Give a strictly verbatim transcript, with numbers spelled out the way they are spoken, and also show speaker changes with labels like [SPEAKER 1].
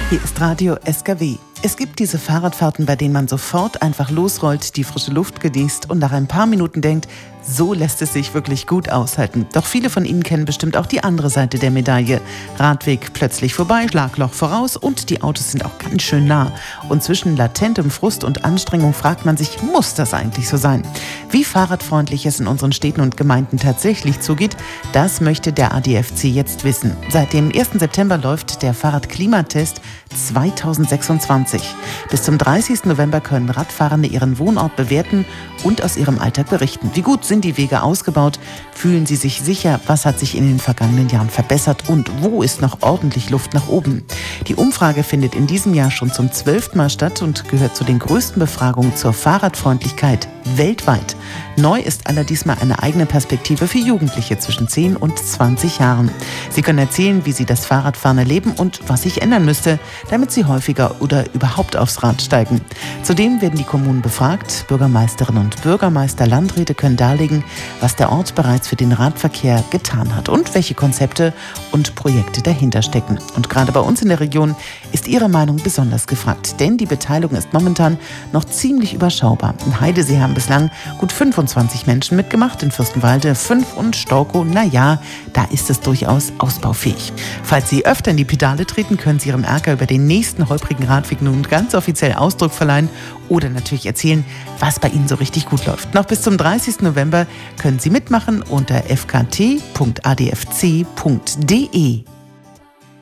[SPEAKER 1] Hier ist Radio S K W. Es gibt diese Fahrradfahrten, bei denen man sofort einfach losrollt, die frische Luft genießt und nach ein paar Minuten denkt, so lässt es sich wirklich gut aushalten. Doch viele von Ihnen kennen bestimmt auch die andere Seite der Medaille. Radweg plötzlich vorbei, Schlagloch voraus und die Autos sind auch ganz schön nah. Und zwischen latentem Frust und Anstrengung fragt man sich, muss das eigentlich so sein? Wie fahrradfreundlich es in unseren Städten und Gemeinden tatsächlich zugeht, das möchte der A D F C jetzt wissen. Seit dem ersten September läuft der Fahrradklimatest zweitausendsechsundzwanzig. Bis zum dreißigsten November können Radfahrende ihren Wohnort bewerten und aus ihrem Alltag berichten. Wie gut sind die Wege ausgebaut? Fühlen sie sich sicher? Was hat sich in den vergangenen Jahren verbessert? Und wo ist noch ordentlich Luft nach oben? Die Umfrage findet in diesem Jahr schon zum zwölften Mal statt und gehört zu den größten Befragungen zur Fahrradfreundlichkeit weltweit. Neu ist aller diesmal eine eigene Perspektive für Jugendliche zwischen zehn und zwanzig Jahren. Sie können erzählen, wie sie das Fahrradfahren erleben und was sich ändern müsste, damit sie häufiger oder überhaupt aufs Rad steigen. Zudem werden die Kommunen befragt. Bürgermeisterinnen und Bürgermeister, Landräte können darlegen, was der Ort bereits für den Radverkehr getan hat und welche Konzepte und Projekte dahinter stecken. Und gerade bei uns in der Region ist Ihre Meinung besonders gefragt, denn die Beteiligung ist momentan noch ziemlich überschaubar. In Heidesee haben bislang gut fünfundzwanzig Menschen mitgemacht, in Fürstenwalde fünf und Storkow, naja, da ist es durchaus ausbaufähig. Falls Sie öfter in die Pedale treten, können Sie Ihrem Ärger über den nächsten holprigen Radweg nun ganz offiziell Ausdruck verleihen oder natürlich erzählen, was bei Ihnen so richtig gut läuft. Noch bis zum dreißigsten November können Sie mitmachen unter f k t punkt a d f c punkt d e.